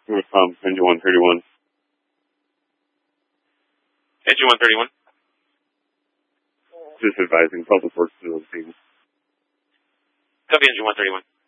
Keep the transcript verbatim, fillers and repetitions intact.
Um, engine one thirty-one. Engine one thirty-one. Just advising public works to those teams. Copy engine one thirty-one.